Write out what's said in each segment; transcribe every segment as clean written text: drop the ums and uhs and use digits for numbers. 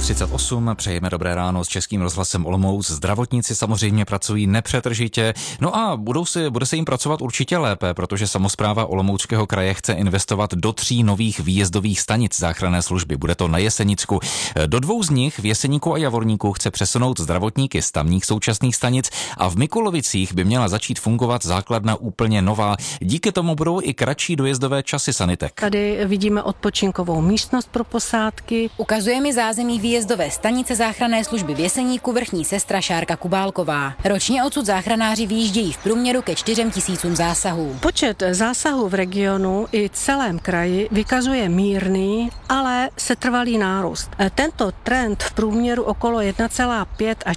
7:38, přejeme dobré ráno s Českým rozhlasem Olomouc. Zdravotníci samozřejmě pracují nepřetržitě, no a bude se jim pracovat určitě lépe, protože samospráva Olomouckého kraje chce investovat do 3 nových výjezdových stanic záchranné služby. Bude to na Jesenicku. Do 2 z nich v Jeseníku a Javorníku chce přesunout zdravotníky z tamních současných stanic a v Mikulovicích by měla začít fungovat základna úplně nová. Díky tomu budou i kratší dojezdové časy sanitek. Tady vidíme odpočinkovou místnost pro posádky. Ukazuje mi zázemí výjezdové stanice záchranné služby v Jeseníku vrchní sestra Šárka Kubálková. Ročně odsud záchranáři vyjíždějí v průměru ke 4 000 zásahů. Počet zásahů v regionu i celém kraji vykazuje mírný, ale setrvalý nárůst. Tento trend v průměru okolo 1,5 až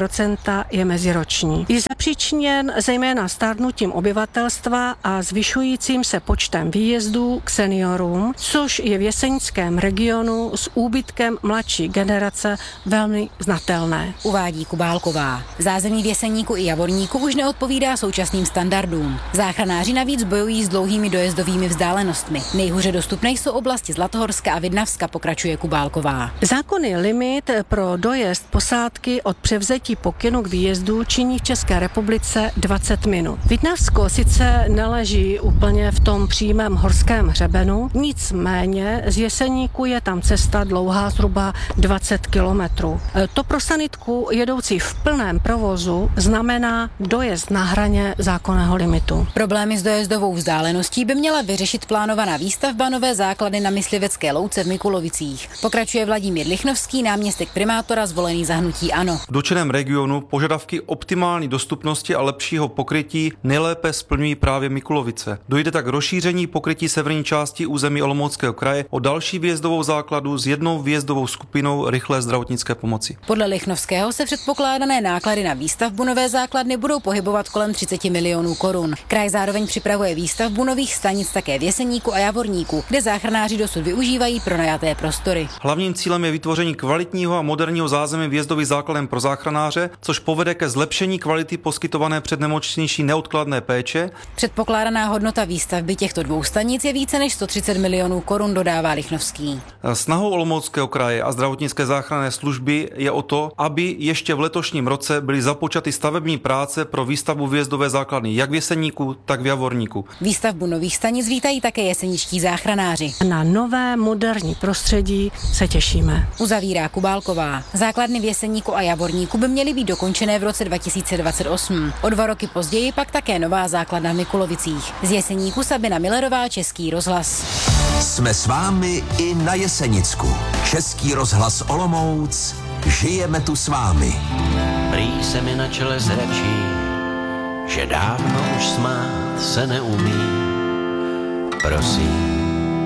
4% je meziroční. Je zapříčiněn zejména stárnutím obyvatelstva a zvyšujícím se počtem výjezdů k seniorům, což je v jesenickém regionu s úbytkem mladší generace velmi znatelné. Uvádí Kubálková. Zázemí v Jeseníku i Javorníku už neodpovídá současným standardům. Záchranáři navíc bojují s dlouhými dojezdovými vzdálenostmi. Nejhůře dostupné jsou oblasti Zlatohorska a Vidnavska, pokračuje Kubálková. Zákonný limit pro dojezd posádky od převzetí pokynu k výjezdu činí v České republice 20 minut. Vidnavsko sice neleží úplně v tom přímém horském hřebenu, nicméně z Jeseníku je tam cesta dlouhá zhruba 20 kilometrů. To pro sanitku jedoucí v plném provozu znamená dojezd na hraně zákonného limitu. Problémy s dojezdovou vzdáleností by měla vyřešit plánovaná výstavba nové základny na Myslivecké louce v Mikulovicích. Pokračuje Vladimír Lichnovský, náměstek primátora zvolený za hnutí ANO. V dotčeném regionu požadavky optimální dostupnosti a lepšího pokrytí nejlépe splňují právě Mikulovice. Dojde tak k rozšíření pokrytí severní části území Olomouckého kraje o další výjezdovou základu s jednou výjezdovou skupinou rychlé zdravotnické pomoci. Podle Lichnovského se předpokládané náklady na výstavbu nové základny budou pohybovat kolem 30 milionů korun. Kraj zároveň připravuje výstavbu nových stanic také v Jeseníku a Javorníku, kde záchranáři dosud využívají pronajaté prostory. Hlavním cílem je vytvoření kvalitního a moderního zázemí výjezdových základen pro záchranáře, což povede ke zlepšení kvality poskytované přednemocniční neodkladné péče. Předpokládaná hodnota výstavby těchto 2 stanic je více než 130 milionů korun, dodává Lichnovský. Snahou Olomouckého kraje a zdravotnické záchranné služby je o to, aby ještě v letošním roce byly započaty stavební práce pro výstavbu výjezdové základny jak v Jeseníku, tak v Javorníku. Výstavbu nových stanic vítají také jeseničtí záchranáři. Na nové moderní prostředí se těšíme. Uzavírá Kubálková. Základny v Jeseníku a Javorníku by měly být dokončené v roce 2028. O 2 roky později pak také nová základna v Mikulovicích. Z Jeseníku Sabina Millerová, Český rozhlas. Jsme s vámi i na Jesenicku. Český rozhlas Olomouc. Žijeme tu s vámi. Prý se mi na čele zračí, že dávno už smát se neumí. Prosím,